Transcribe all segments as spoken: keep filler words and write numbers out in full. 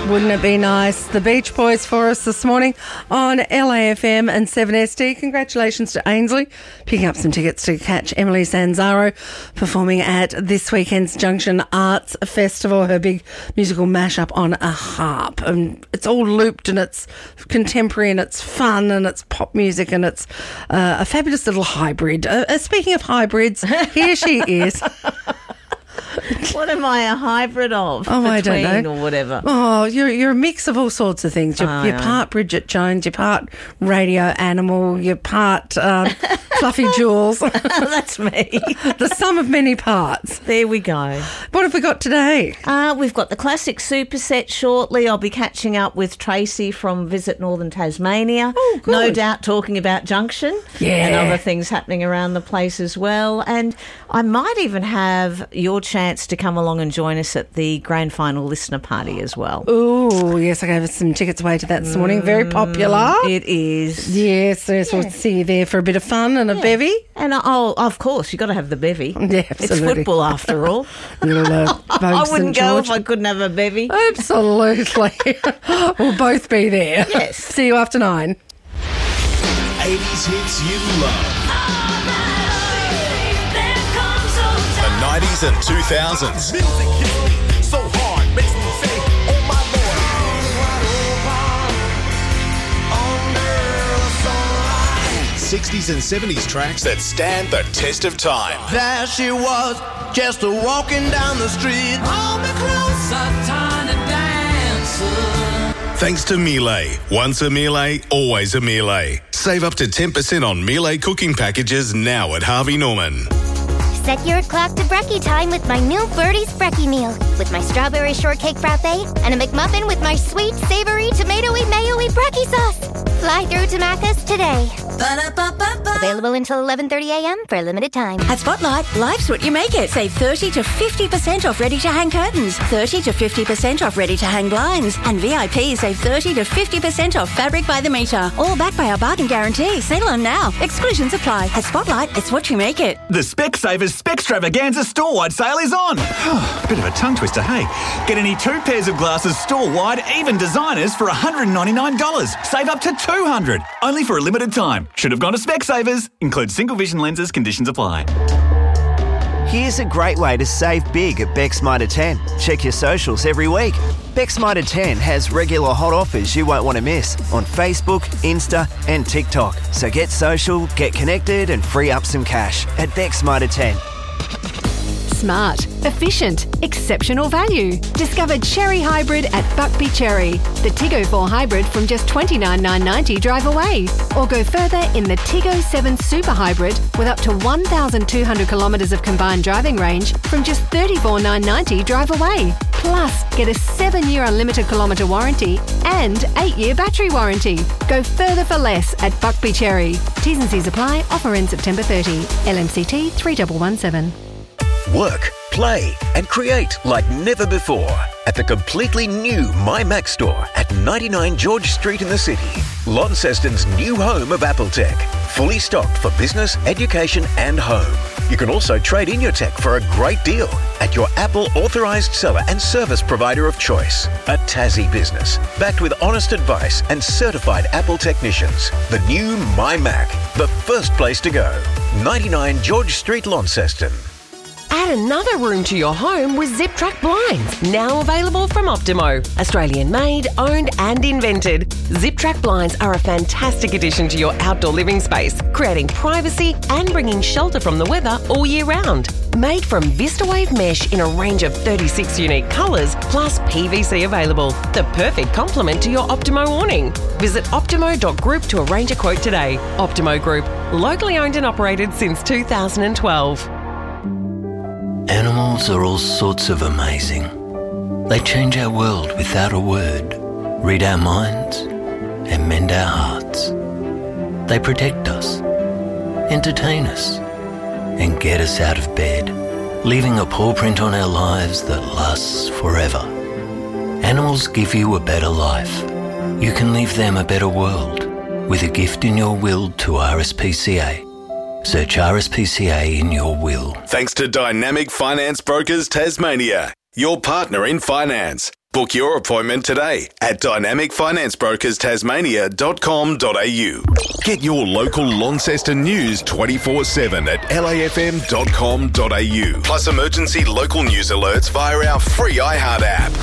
Wouldn't it be nice? The Beach Boys for us this morning on L A F M and seven S D. Congratulations to Ainsley picking up some tickets to catch Emily Sanzaro performing at this weekend's Junction Arts Festival, her big musical mashup on a harp. And it's all looped and it's contemporary and it's fun and it's pop music and it's uh, a fabulous little hybrid. Uh, speaking of hybrids, here she is. What am I a hybrid of? Oh, I don't know. Or whatever. Oh, you're you're a mix of all sorts of things. You're, Oh, you're yeah. part Bridget Jones, you're part radio animal, you're part um, Fluffy Jules. That's me. The sum of many parts. There we go. What have we got today? Uh, we've got the classic superset shortly. I'll be catching up with Tracy from Visit Northern Tasmania. Oh, good. No doubt talking about Junction Yeah. and other things happening around the place as well. And I might even have your chance to come along and join us at the grand final listener party as well. Oh, yes, I gave us some tickets away to that this morning. Very popular. It is. Yes, yes, we'll see you there for a bit of fun and a bevy. And oh, of course, you've got to have the bevy. Yeah, It's absolutely. football after all. Little, uh, I Bogue wouldn't Saint go George. if I couldn't have a bevy. Absolutely. We'll both be there. Yes. See you after nine. eighties hits you love. The nineties and two thousands. Music hits me so hard, makes me say, oh my Lord. sixties and seventies tracks that stand the test of time. There she was, just a walking down the street. Hold me closer, tiny dancer. Thanks to Miele. Once a Miele, always a Miele. Save up to ten percent on Miele cooking packages now at Harvey Norman. Set your clock to brekkie time with my new Birdie's Brekkie meal. With my strawberry shortcake frappe and a McMuffin with my sweet, savory, tomatoey, mayo-y brekkie sauce. Fly through to Macca's today. Available until eleven thirty a.m. for a limited time. At Spotlight, life's what you make it. Save thirty to fifty percent off ready-to-hang curtains, thirty to fifty percent off ready-to-hang blinds, and V I P save thirty to fifty percent off fabric by the metre. All backed by our bargain guarantee. Settle on now. Exclusions apply. At Spotlight, it's what you make it. The Specsavers Specstravaganza store-wide sale is on. Bit of a tongue twister, hey? Get any two pairs of glasses store-wide, even designers, for one hundred ninety-nine dollars. Save up to two hundred dollars. Only for a limited time. Should have gone to Specsavers. Includes single vision lenses. Conditions apply. Here's a great way to save big at Beck's Mitre ten. Check your socials every week. Beck's Mitre ten has regular hot offers you won't want to miss on Facebook, Insta and TikTok. So get social, get connected and free up some cash at Beck's Mitre ten. Smart, efficient, exceptional value. Discover Cherry Hybrid at Buckby Cherry. The Tiggo four Hybrid from just twenty-nine thousand nine hundred ninety drive away. Or go further in the Tiggo seven Super Hybrid with up to one thousand two hundred kilometres of combined driving range from just thirty-four thousand nine hundred ninety drive away. Plus, get a seven-year unlimited kilometre warranty and eight-year battery warranty. Go further for less at Buckby Cherry. T's and C's apply. Offer ends September thirtieth. L M C T three one one seven. Work, play and create like never before at the completely new My Mac store at ninety-nine George Street in the city. Launceston's new home of Apple Tech. Fully stocked for business, education and home. You can also trade in your tech for a great deal at your Apple authorised seller and service provider of choice. A Tassie business, backed with honest advice and certified Apple technicians. The new My Mac, the first place to go. ninety-nine George Street, Launceston. Add another room to your home with Zip Track Blinds, now available from Optimo. Australian made, owned and invented. Zip Track Blinds are a fantastic addition to your outdoor living space, creating privacy and bringing shelter from the weather all year round. Made from VistaWave mesh in a range of thirty-six unique colours, plus P V C available. The perfect complement to your Optimo awning. Visit optimo dot group to arrange a quote today. Optimo Group, locally owned and operated since two thousand twelve. Animals are all sorts of amazing. They change our world without a word, read our minds, and mend our hearts. They protect us, entertain us, and get us out of bed, leaving a paw print on our lives that lasts forever. Animals give you a better life. You can leave them a better world with a gift in your will to R S P C A. Search R S P C A in your will. Thanks to Dynamic Finance Brokers Tasmania, your partner in finance. Book your appointment today at dynamic finance brokers tasmania dot com dot a u. Get your local Launceston news twenty-four seven at l a f m dot com dot a u. Plus emergency local news alerts via our free iHeart app.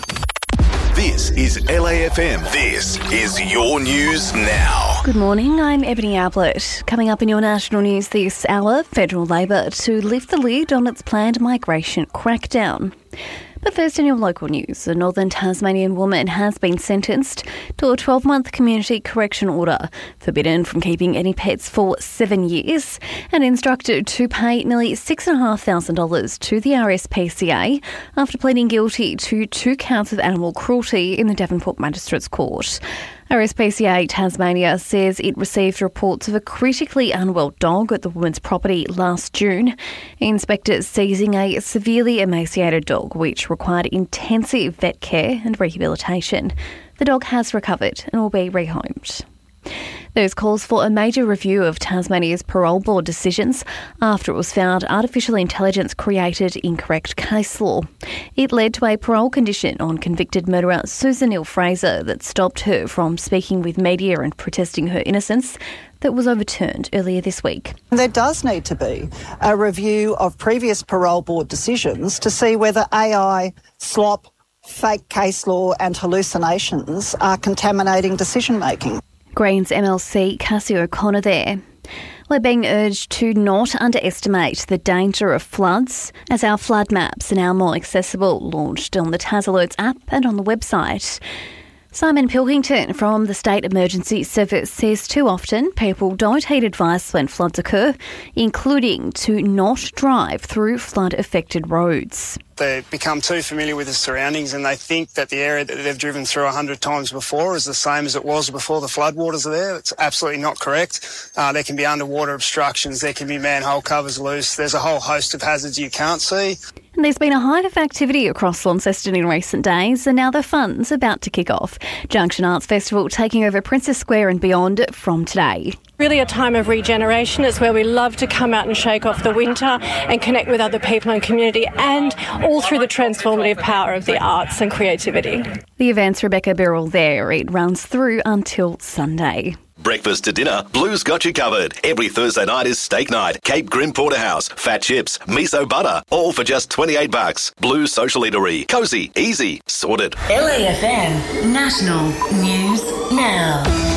This is L A F M. This is your news now. Good morning, I'm Ebony Ablett. Coming up in your national news this hour, Federal Labor to lift the lid on its planned migration crackdown. But first in your local news, a northern Tasmanian woman has been sentenced to a twelve-month community correction order, forbidden from keeping any pets for seven years, and instructed to pay nearly six thousand five hundred dollars to the R S P C A after pleading guilty to two counts of animal cruelty in the Devonport Magistrates Court. R S P C A Tasmania says it received reports of a critically unwell dog at the woman's property last June. Inspectors seizing a severely emaciated dog which required intensive vet care and rehabilitation. The dog has recovered and will be rehomed. There's calls for a major review of Tasmania's parole board decisions after it was found artificial intelligence created incorrect case law. It led to a parole condition on convicted murderer Susan Neal-Fraser that stopped her from speaking with media and protesting her innocence that was overturned earlier this week. There does need to be a review of previous parole board decisions to see whether A I, slop, fake case law and hallucinations are contaminating decision-making. Greens M L C Cassie O'Connor there. We're being urged to not underestimate the danger of floods as our flood maps are now more accessible, launched on the Tas Alerts app and on the website. Simon Pilkington from the State Emergency Service says too often people don't heed advice when floods occur, including to not drive through flood-affected roads. They become too familiar with the surroundings and they think that the area that they've driven through a hundred times before is the same as it was before the floodwaters are there. It's absolutely not correct. Uh, there can be underwater obstructions, there can be manhole covers loose, there's a whole host of hazards you can't see. And there's been a hive of activity across Launceston in recent days, and now the fun's about to kick off. Junction Arts Festival taking over Princess Square and beyond from today. Really a time of regeneration. It's where we love to come out and shake off the winter and connect with other people and community, and all through the transformative power of the arts and creativity. The event's Rebecca Birrell there. It runs through until Sunday. Breakfast to dinner, Blue's got you covered. Every Thursday night is steak night. Cape Grim Porterhouse, fat chips, miso butter, all for just twenty-eight bucks. Blue's Social Eatery, cosy, easy, sorted. L A F M National News Now.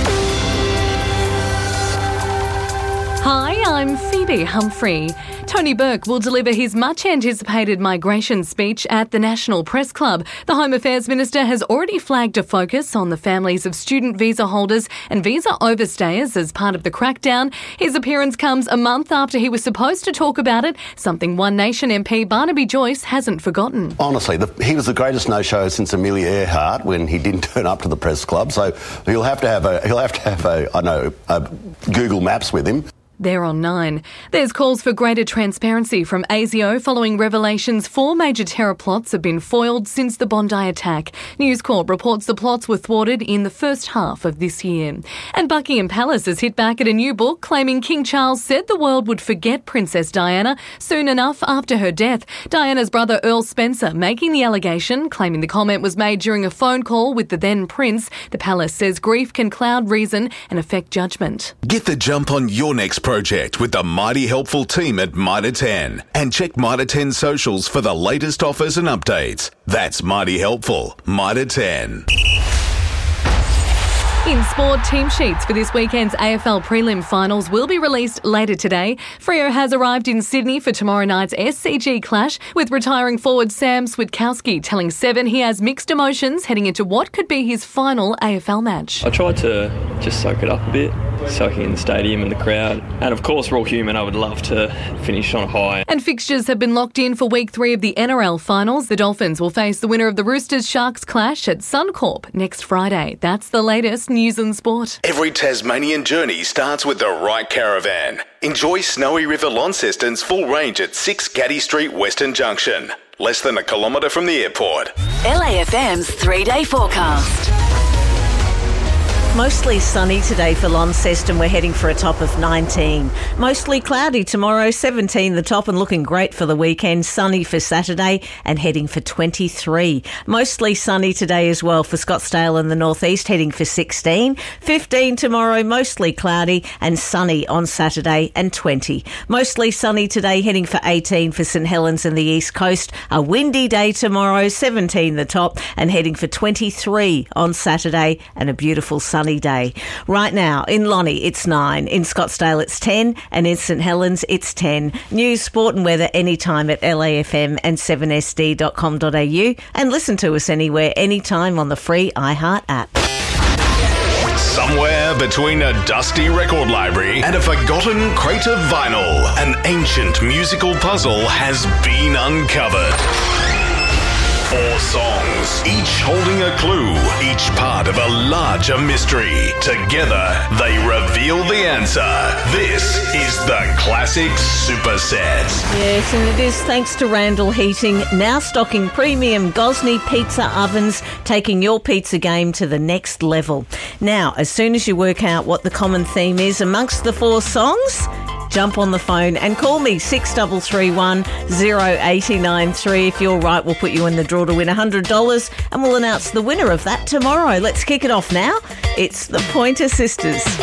Hi, I'm Phoebe Humphrey. Tony Burke will deliver his much-anticipated migration speech at the National Press Club. The Home Affairs Minister has already flagged a focus on the families of student visa holders and visa overstayers as part of the crackdown. His appearance comes a month after he was supposed to talk about it, something One Nation M P Barnaby Joyce hasn't forgotten. Honestly, the, he was the greatest no-show since Amelia Earhart when he didn't turn up to the Press Club, so he'll have to have a, he'll have to have a, I know, a Google Maps with him. They're on nine. There's calls for greater transparency from A S I O following revelations four major terror plots have been foiled since the Bondi attack. News Corp reports the plots were thwarted in the first half of this year. And Buckingham Palace has hit back at a new book claiming King Charles said the world would forget Princess Diana soon enough after her death. Diana's brother Earl Spencer making the allegation, claiming the comment was made during a phone call with the then Prince. The palace says grief can cloud reason and affect judgment. Get the jump on your next project with the mighty helpful team at Mitre ten. And check Mitre ten socials for the latest offers and updates. That's mighty helpful. Mitre ten. In sport, team sheets for this weekend's A F L prelim finals will be released later today. Freo has arrived in Sydney for tomorrow night's S C G clash, with retiring forward Sam Switkowski telling Seven he has mixed emotions heading into what could be his final A F L match. I tried to just soak it up a bit, soaking in the stadium and the crowd. And of course, we're all human. I would love to finish on a high. And fixtures have been locked in for week three of the N R L finals. The Dolphins will face the winner of the Roosters-Sharks clash at Suncorp next Friday. That's the latest news and sport. Every Tasmanian journey starts with the right caravan. Enjoy Snowy River Launceston's full range at six Gaddy Street, Western Junction. Less than a kilometre from the airport. L A F M's three-day forecast. Mostly sunny today for Launceston. We're heading for a top of nineteen. Mostly cloudy tomorrow, seventeen the top, and looking great for the weekend. Sunny for Saturday and heading for twenty-three. Mostly sunny today as well for Scottsdale and the northeast, heading for sixteen. fifteen tomorrow, mostly cloudy and sunny on Saturday, and twenty. Mostly sunny today, heading for eighteen for St Helens and the east coast. A windy day tomorrow, seventeen the top, and heading for twenty-three on Saturday, and a beautiful sunny day. Right now, in Lonnie, it's nine. In Scottsdale, it's ten. And in St Helens, it's ten. News, sport and weather anytime at L A F M and seven S D dot com dot a u. And listen to us anywhere, anytime on the free iHeart app. Somewhere between a dusty record library and a forgotten crate of vinyl, an ancient musical puzzle has been uncovered. Four songs, each holding a clue, each part of a larger mystery. Together, they reveal the answer. This is the Classic Superset. Yes, and it is thanks to Randall Heating, now stocking premium Gosney pizza ovens, taking your pizza game to the next level. Now, as soon as you work out what the common theme is amongst the four songs, jump on the phone and call me six three three one, zero eight nine three. If you're right, we'll put you in the draw to win one hundred dollars and we'll announce the winner of that tomorrow. Let's kick it off now. It's the Pointer Sisters.